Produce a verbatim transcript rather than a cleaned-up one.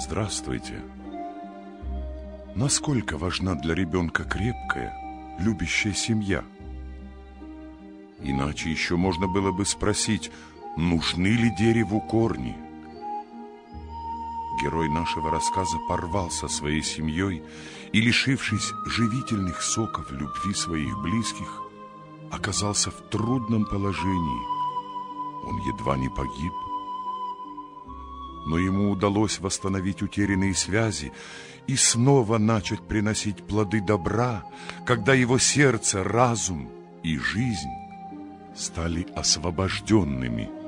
Здравствуйте. Насколько важна для ребенка крепкая, любящая семья? Иначе еще можно было бы спросить, нужны ли дереву корни? Герой нашего рассказа порвал со своей семьей и, лишившись живительных соков любви своих близких, оказался в трудном положении. Он едва не погиб. Но ему удалось восстановить утерянные связи и снова начать приносить плоды добра, когда его сердце, разум и жизнь стали освобожденными